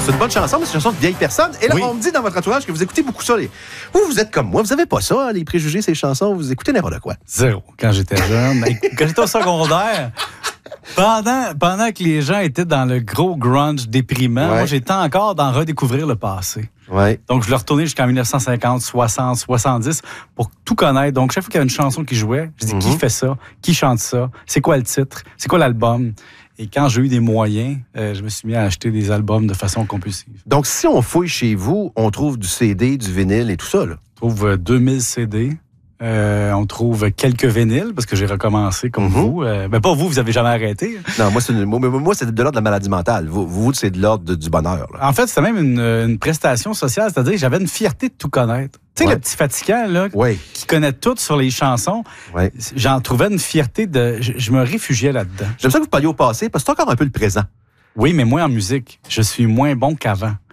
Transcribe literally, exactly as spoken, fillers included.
C'est une bonne chanson, mais c'est une chanson de vieille personne. Et là, Oui. on me dit dans votre entourage que vous écoutez beaucoup ça. Les... Vous, vous êtes comme moi. Vous avez pas ça, hein, les préjugés, ces chansons. Vous écoutez n'importe quoi. Zéro. Quand j'étais jeune. Quand j'étais au secondaire, pendant, pendant que les gens étaient dans le gros grunge déprimant, Ouais. moi, j'étais encore dans redécouvrir le passé. Ouais. Donc, je l'ai retourné jusqu'en dix-neuf cent cinquante, soixante, soixante-dix pour tout connaître. Donc, chaque fois qu'il y avait une chanson qui jouait, je dis Mm-hmm. qui fait ça? Qui chante ça? C'est quoi le titre? C'est quoi l'album? Et quand j'ai eu des moyens, euh, je me suis mis à acheter des albums de façon compulsive. Donc, si on fouille chez vous, on trouve du C D, du vinyle et tout ça, là. On trouve euh, deux mille C D. Euh, on trouve quelques vinyles, parce que j'ai recommencé comme Mm-hmm. vous. Euh, ben pas vous, vous avez jamais arrêté. Non, moi, c'est, une- moi, moi, c'est de l'ordre de la maladie mentale. Vous, vous c'est de l'ordre de- du bonheur, là. En fait, c'était même une, une prestation sociale, c'est-à-dire que j'avais une fierté de tout connaître. Tu sais, Ouais. le petit fatigant, là, Oui. qui connaît tout sur les chansons, Ouais. j'en trouvais une fierté de... Je, je me réfugiais là-dedans. J'aime ça que vous parliez au passé, parce que c'est encore un peu le présent. Oui, mais moi, en musique, je suis moins bon qu'avant.